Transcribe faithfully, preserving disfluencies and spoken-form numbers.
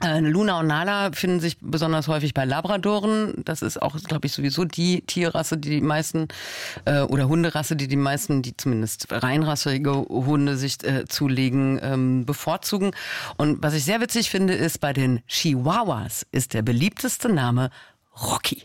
Äh, Luna und Nala finden sich besonders häufig bei Labradoren. Das ist auch, glaube ich, sowieso die Tierrasse, die die meisten, äh, oder Hunderasse, die die meisten, die zumindest reinrassige Hunde sich äh, zulegen, ähm, bevorzugen. Und was ich sehr witzig finde, ist, bei den Chihuahuas ist der beliebteste Name Rocky.